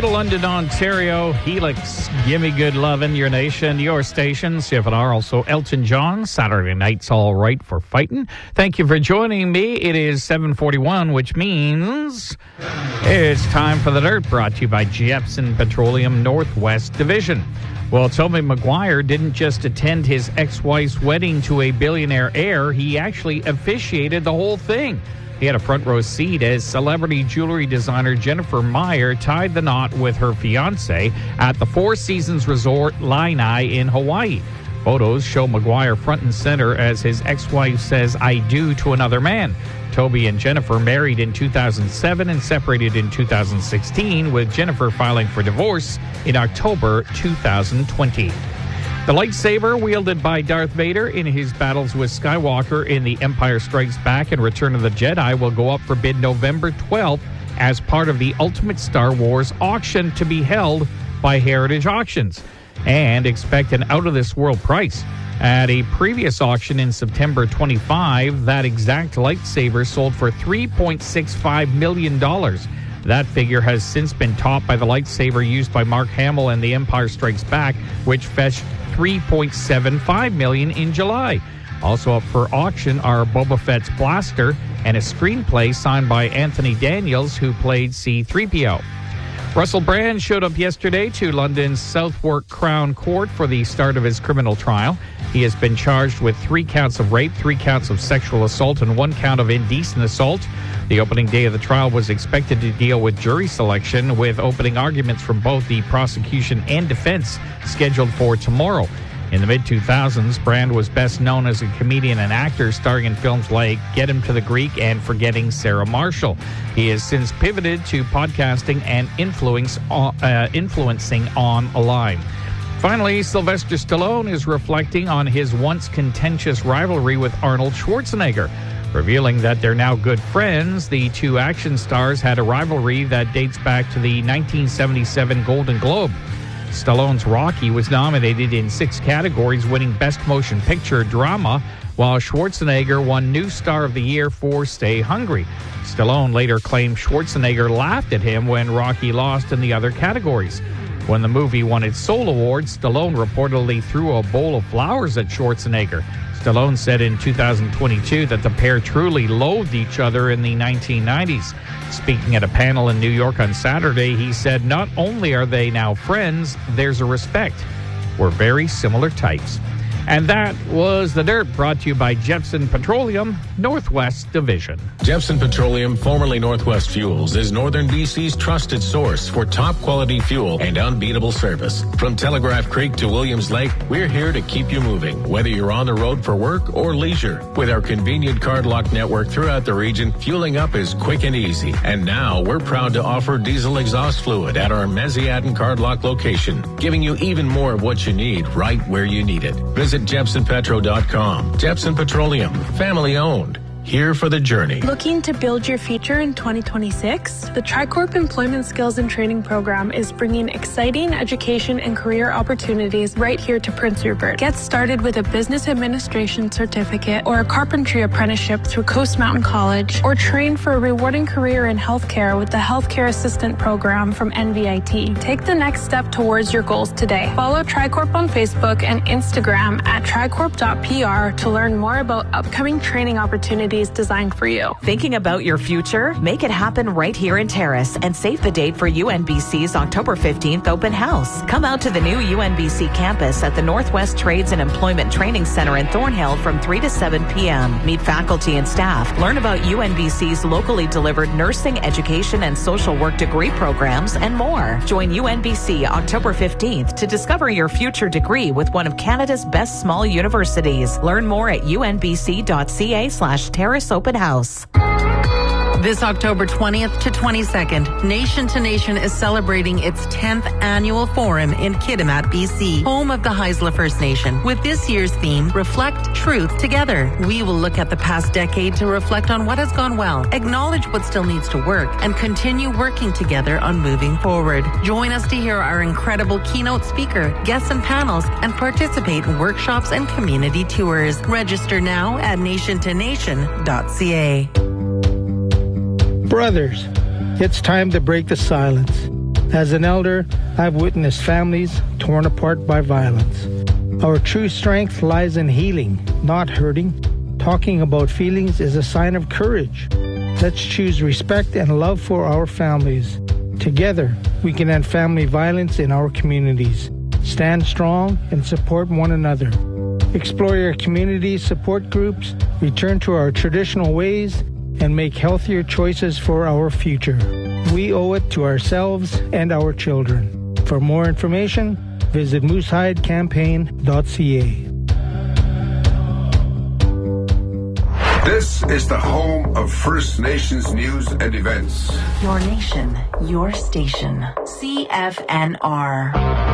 Out of London, Ontario, Helix, Gimme Good Lovin', Your Nation, Your Station, CFNR, also Elton John, Saturday Night's All Right for Fightin'. Thank you for joining me. It is 7:41, which means it's time for The Dirt, brought to you by Jepson Petroleum Northwest Division. Well, Tobey Maguire didn't just attend his ex-wife's wedding to a billionaire heir, he actually officiated the whole thing. He had a front row seat as celebrity jewelry designer Jennifer Meyer tied the knot with her fiancé at the Four Seasons Resort Lanai in Hawaii. Photos show Maguire front and center as his ex-wife says, "I do" to another man. Tobey and Jennifer married in 2007 and separated in 2016, with Jennifer filing for divorce in October 2020. The lightsaber wielded by Darth Vader in his battles with Skywalker in The Empire Strikes Back and Return of the Jedi will go up for bid November 12th as part of the Ultimate Star Wars auction to be held by Heritage Auctions. And expect an out-of-this-world price. At a previous auction in September 25, that exact lightsaber sold for $3.65 million. That figure has since been topped by the lightsaber used by Mark Hamill in The Empire Strikes Back, which fetched $3.75 million in July. Also up for auction are Boba Fett's blaster and a screenplay signed by Anthony Daniels, who played C-3PO. Russell Brand showed up yesterday to London's Southwark Crown Court for the start of his criminal trial. He has been charged with 3 counts of rape, 3 counts of sexual assault, and 1 count of indecent assault. The opening day of the trial was expected to deal with jury selection, with opening arguments from both the prosecution and defense scheduled for tomorrow. In the mid-2000s, Brand was best known as a comedian and actor, starring in films like Get Him to the Greek and Forgetting Sarah Marshall. He has since pivoted to podcasting and influencing online. Finally, Sylvester Stallone is reflecting on his once contentious rivalry with Arnold Schwarzenegger. Revealing that they're now good friends, the two action stars had a rivalry that dates back to the 1977 Golden Globe. Stallone's Rocky was nominated in 6 categories, winning Best Motion Picture Drama, while Schwarzenegger won New Star of the Year for Stay Hungry. Stallone later claimed Schwarzenegger laughed at him when Rocky lost in the other categories. When the movie won its Soul Award, Stallone reportedly threw a bowl of flowers at Schwarzenegger. Stallone said in 2022 that the pair truly loathed each other in the 1990s. Speaking at a panel in New York on Saturday, he said, "Not only are they now friends, there's a respect. We're very similar types." And that was The Dirt, brought to you by Jepson Petroleum Northwest Division. Jepson Petroleum, formerly Northwest Fuels, is Northern BC's trusted source for top-quality fuel and unbeatable service. From Telegraph Creek to Williams Lake, we're here to keep you moving, whether you're on the road for work or leisure. With our convenient card lock network throughout the region, fueling up is quick and easy. And now we're proud to offer diesel exhaust fluid at our Meziadin card lock location, giving you even more of what you need right where you need it. Visit JepsonPetro.com. Jepson Petroleum, family owned. Here for the journey. Looking to build your future in 2026? The Tricorp Employment Skills and Training Program is bringing exciting education and career opportunities right here to Prince Rupert. Get started with a business administration certificate or a carpentry apprenticeship through Coast Mountain College, or train for a rewarding career in healthcare with the Healthcare Assistant Program from NVIT. Take the next step towards your goals today. Follow Tricorp on Facebook and Instagram at tricorp.pr to learn more about upcoming training opportunities designed for you. Thinking about your future? Make it happen right here in Terrace and save the date for UNBC's October 15th open house. Come out to the new UNBC campus at the Northwest Trades and Employment Training Center in Thornhill from 3 to 7 p.m. Meet faculty and staff. Learn about UNBC's locally delivered nursing, education, and social work degree programs and more. Join UNBC October 15th to discover your future degree with one of Canada's best small universities. Learn more at unbc.ca/Terrace Open House. This October 20th to 22nd, Nation to Nation is celebrating its 10th annual forum in Kitimat, BC, home of the Haisla First Nation. With this year's theme, Reflect Truth Together. We will look at the past decade to reflect on what has gone well, acknowledge what still needs to work, and continue working together on moving forward. Join us to hear our incredible keynote speaker, guests and panels, and participate in workshops and community tours. Register now at nationtonation.ca. Brothers, it's time to break the silence. As an elder, I've witnessed families torn apart by violence. Our true strength lies in healing, not hurting. Talking about feelings is a sign of courage. Let's choose respect and love for our families. Together, we can end family violence in our communities. Stand strong and support one another. Explore your community support groups, return to our traditional ways, and make healthier choices for our future. We owe it to ourselves and our children. For more information, visit moosehidecampaign.ca. This is the home of First Nations news and events. Your nation, your station. CFNR.